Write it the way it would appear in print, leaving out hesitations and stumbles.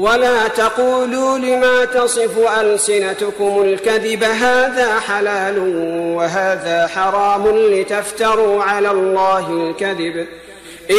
ولا تقولوا لما تصف ألسنتكم الكذب هذا حلال وهذا حرام لتفتروا على الله الكذب